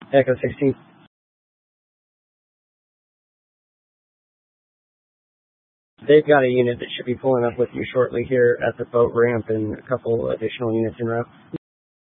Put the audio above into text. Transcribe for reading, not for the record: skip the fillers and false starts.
Echo 16. They've got a unit that should be pulling up with you shortly here at the boat ramp and a couple additional units en route.